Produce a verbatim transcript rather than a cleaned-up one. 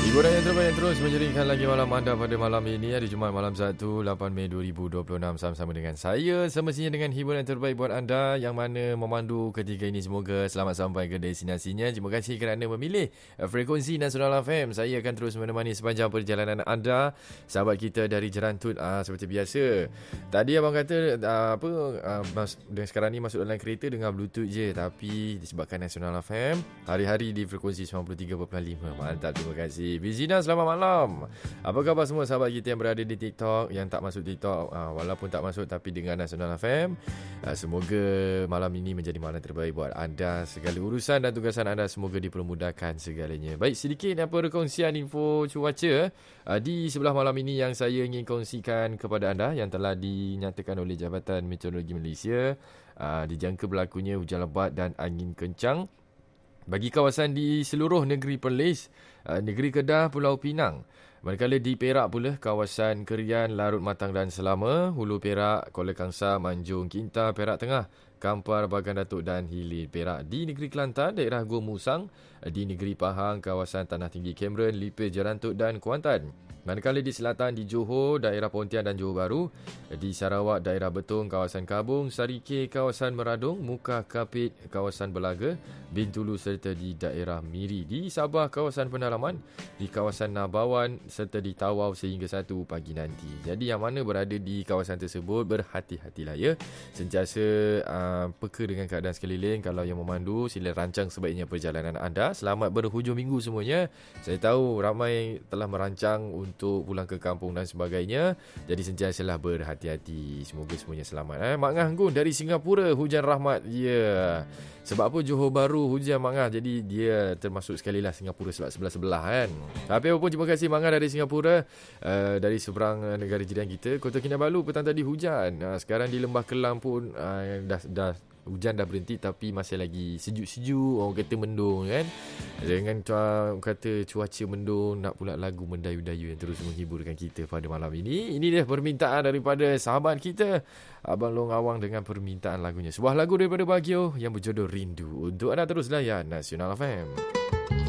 Hiburan yang terbaik yang terus menjeringkan lagi malam anda pada malam ini, hari Jumaat malam satu, lapan Mei dua ribu dua puluh enam, sama-sama dengan saya. Semestinya dengan hiburan yang terbaik buat anda yang mana memandu ketika ini. Semoga selamat sampai ke destinasinya. Terima kasih kerana memilih frekuensi Nasional F M. Saya akan terus menemani sepanjang perjalanan anda. Sahabat kita dari Jerantut, aa, seperti biasa. Tadi abang kata aa, apa aa, mas, sekarang ni masuk dalam kereta dengan Bluetooth je, tapi disebabkan Nasional F M hari-hari di frekuensi sembilan puluh tiga perpuluhan lima. Mantap, terima kasih. Bizina, selamat malam. Apa khabar semua sahabat kita yang berada di TikTok, yang tak masuk TikTok, uh, walaupun tak masuk tapi dengan Nasional F M. Uh, semoga malam ini menjadi malam terbaik buat anda. Segala urusan dan tugasan anda semoga dipermudahkan segalanya. Baik, sedikit apa perkongsian info cuaca uh, di sebelah malam ini yang saya ingin kongsikan kepada anda, yang telah dinyatakan oleh Jabatan Meteorologi Malaysia. Uh, dijangka berlakunya hujan lebat dan angin kencang bagi kawasan di seluruh negeri Perlis, negeri Kedah, Pulau Pinang. Manakala di Perak pula, kawasan Kerian, Larut Matang dan Selama, Hulu Perak, Kuala Kangsar, Manjung, Kinta, Perak Tengah, Kampar, Bagan Datuk dan Hilir Perak. Di negeri Kelantan, daerah Gua Musang. Di negeri Pahang, kawasan Tanah Tinggi Cameron, Lipis, Jerantut dan Kuantan. Manakala di selatan, di Johor, daerah Pontian dan Johor Bahru. Di Sarawak, daerah Betong, kawasan Kabung, Sarike, kawasan Meradung, Muka Kapit, kawasan Belaga, Bintulu serta di daerah Miri. Di Sabah, kawasan Pendalaman, di kawasan Nabawan serta di Tawau sehingga satu pagi nanti. Jadi yang mana berada di kawasan tersebut, berhati-hatilah ya. Sentiasa uh, peka dengan keadaan sekeliling. Kalau yang memandu, sila rancang sebaiknya perjalanan anda. Selamat berhujung minggu semuanya. Saya tahu ramai telah merancang untuk pulang ke kampung dan sebagainya. Jadi sentiasalah berhati-hati. Semoga semuanya selamat. Eh? Mak Ngah Gun dari Singapura, hujan rahmat. Ya. Yeah. Sebab apa Johor Bahru hujan Mak Ngah. Jadi dia termasuk sekali lah Singapura sebab sebelah-sebelah kan. Tapi apapun, terima kasih Mak Ngah dari Singapura. Uh, dari seberang negara jiran kita. Kota Kinabalu petang tadi hujan. Uh, sekarang di Lembah Kelang pun uh, dah dah hujan dah berhenti tapi masih lagi sejuk-sejuk. Orang kata mendung kan. Dengan orang kata cuaca mendung, nak pula lagu mendayu-dayu yang terus menghiburkan kita pada malam ini. Ini dia permintaan daripada sahabat kita Abang Long Awang dengan permintaan lagunya. Sebuah lagu daripada Baguio yang berjodoh Rindu. Untuk anda terus layan Nasional F M.